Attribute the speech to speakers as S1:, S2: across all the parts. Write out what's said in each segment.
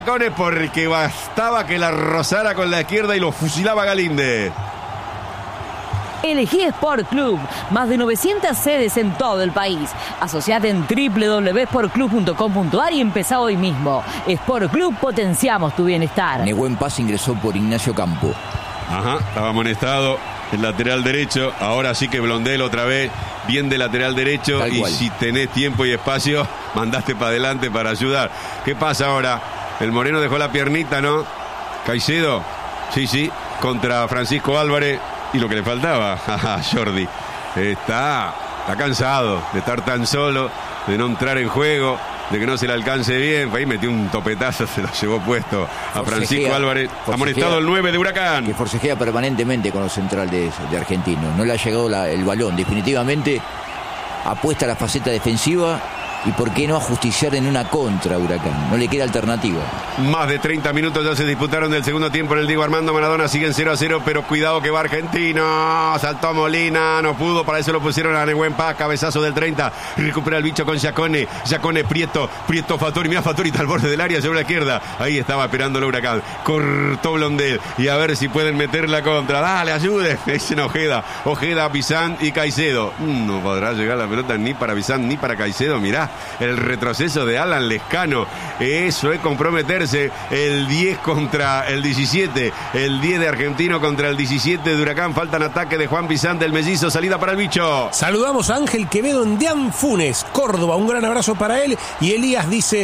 S1: Porque bastaba que la rozara con la izquierda y lo fusilaba Galíndez.
S2: Elegí Sport Club, más de 900 sedes en todo el país. Asociate en www.sportclub.com.ar y empezá hoy mismo. Sport Club, potenciamos tu bienestar.
S3: Nehuen Paz ingresó por Ignacio Campo.
S1: Ajá, estaba amonestado el lateral derecho. Ahora sí que Blondel otra vez, bien de lateral derecho.
S3: Tal
S1: y
S3: cual.
S1: Si tenés tiempo y espacio, mandaste para adelante para ayudar. ¿Qué pasa ahora? El Moreno dejó la piernita, ¿no? Caicedo, sí, contra Francisco Álvarez. Y lo que le faltaba, Jordi, está cansado de estar tan solo, de no entrar en juego, de que no se le alcance bien. Ahí metió un topetazo, se lo llevó puesto a Francisco Álvarez. Amonestado el 9 de Huracán.
S3: Que forcejea permanentemente con los centrales de Argentino. No le ha llegado el balón. Definitivamente apuesta a la faceta defensiva. ¿Y por qué no ajusticiar en una contra Huracán? No le queda alternativa.
S1: Más de 30 minutos ya se disputaron del segundo tiempo en el Diego Armando Maradona. Siguen 0-0, pero cuidado que va Argentino. Saltó a Molina, no pudo. Para eso lo pusieron a Nehuen Paz. Cabezazo del 30. Recupera el bicho con Giacone. Giacone, Prieto, Fattori. Mira Fattori, está al borde del área sobre la izquierda. Ahí estaba esperando el Huracán. Cortó Blondel. Y a ver si pueden meter la contra. Dale, ayude. Dicen Ojeda, Pizán y Caicedo. No podrá llegar la pelota ni para Pizán ni para Caicedo. Mirá el retroceso de Alan Lescano. Eso es comprometerse. El 10 contra el 17. El 10 de Argentino contra el 17 de Huracán. Faltan ataque de Juan Pizán del Mellizo. Salida para el bicho.
S4: Saludamos a Ángel Quevedo en Deán Funes, Córdoba. Un gran abrazo para él. Y Elías dice...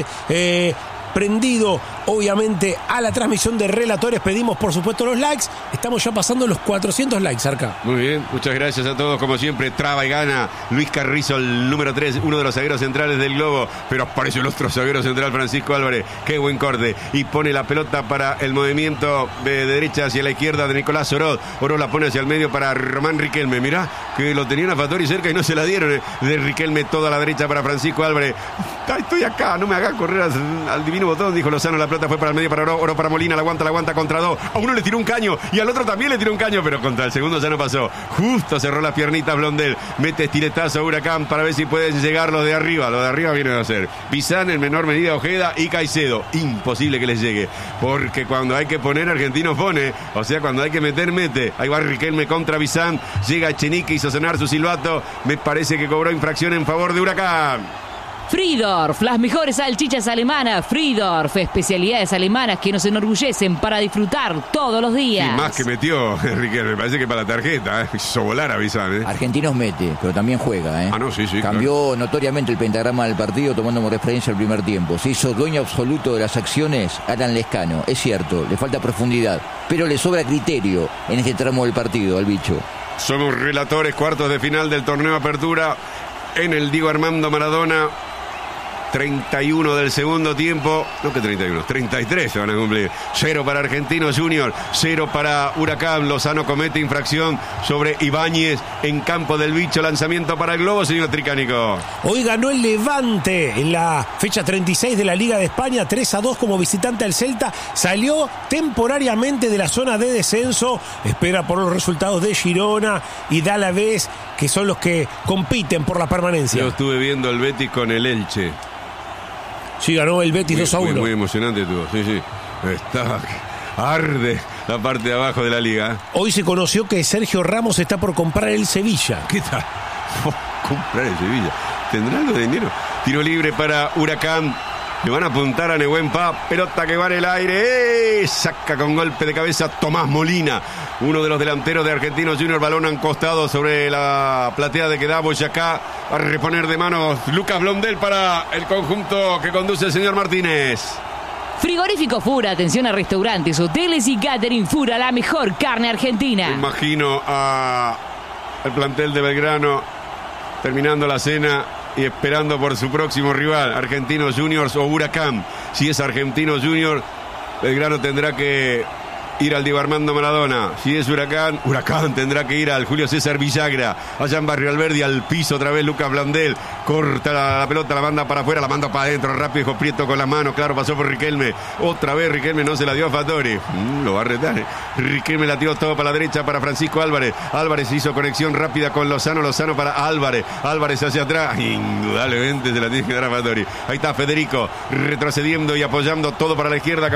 S4: prendido obviamente a la transmisión de Relatores, pedimos por supuesto los likes, estamos ya pasando los 400 likes, Arca.
S1: Muy bien, muchas gracias a todos, como siempre. Traba y gana Luis Carrizo, el número 3, uno de los zagueros centrales del Globo, pero aparece el otro zaguero central, Francisco Álvarez. Qué buen corte, y pone la pelota para el movimiento de derecha hacia la izquierda de Nicolás Oroz. Oroz la pone hacia el medio para Román Riquelme. Mirá que lo tenían a Fattori cerca y no se la dieron, de Riquelme toda la derecha para Francisco Álvarez. Estoy acá, no me hagas correr al divino botón, dijo Lozano. La pelota fue para el medio para Oro para Molina, la aguanta contra dos. A uno le tiró un caño y al otro también le tiró un caño, pero contra el segundo ya no pasó. Justo cerró las piernitas Blondel. Mete estiletazo a Huracán para ver si pueden llegar los de arriba. Los de arriba vienen a hacer Pizán, en menor medida Ojeda y Caicedo. Imposible que les llegue, porque cuando hay que poner, Argentino pone. O sea, cuando hay que meter, mete. Ahí va Riquelme contra Pizán. Llega Echenique, hizo sonar su silbato. Me parece que cobró infracción en favor de Huracán.
S2: Friedorf, las mejores salchichas alemanas. Friedorf, especialidades alemanas que nos enorgullecen para disfrutar todos los días.
S1: Y más que metió Riquelme, me parece que para la tarjeta, hizo volar a Pizán,
S3: Argentinos mete, pero también juega,
S1: Ah, no, sí.
S3: Cambió notoriamente el pentagrama del partido, tomando como referencia el primer tiempo. Se hizo dueño absoluto de las acciones Alan Lescano. Es cierto, le falta profundidad, pero le sobra criterio en este tramo del partido al bicho.
S1: Somos Relatores, cuartos de final del torneo Apertura en el Diego Armando Maradona. 31 del segundo tiempo, no que 31, 33 se van a cumplir. 0 para Argentinos Junior, 0 para Huracán. Lozano comete infracción sobre Ibáñez en campo del bicho. Lanzamiento para el Globo, señor Tricánico.
S4: Hoy ganó el Levante en la fecha 36 de la Liga de España, 3-2 como visitante al Celta. Salió temporariamente de la zona de descenso, espera por los resultados de Girona y de Alavés, que son los que compiten por la permanencia.
S1: Yo estuve viendo el Betis con el Elche.
S4: Sí, ganó el Betis 2-1.
S1: Muy emocionante estuvo, sí. Está, arde la parte de abajo de la liga.
S4: Hoy se conoció que Sergio Ramos está por comprar el Sevilla.
S1: ¿Qué tal? Comprar el Sevilla. ¿Tendrá algo de dinero? Tiro libre para Huracán. Le van a apuntar a Nehuen Paz. Pelota que va en el aire. Saca con golpe de cabeza Tomás Molina, uno de los delanteros de Argentinos Junior. Balón encostado sobre la platea de que da Boyacá. A reponer de manos Lucas Blondel para el conjunto que conduce el señor Martínez.
S2: Frigorífico Fura, atención a restaurantes, hoteles y catering. Fura, la mejor carne argentina.
S1: Imagino al plantel de Belgrano terminando la cena y esperando por su próximo rival, Argentinos Juniors o Huracán. Si es Argentinos Juniors, Belgrano tendrá que ir al Diego Armando Maradona. Si es Huracán, Huracán tendrá que ir al Julio César Villagra. Allá en Barrio Alberdi, al piso otra vez Lucas Blondel. Corta la pelota, la manda para afuera, la manda para adentro. Rápido, dijo Prieto con las manos. Claro, pasó por Riquelme. Otra vez Riquelme no se la dio a Fattori. Lo va a retar. Riquelme la tiró todo para la derecha para Francisco Álvarez. Álvarez hizo conexión rápida con Lozano. Lozano para Álvarez. Álvarez hacia atrás. Indudablemente se la tiene que dar a Fattori. Ahí está Federico retrocediendo y apoyando todo para la izquierda.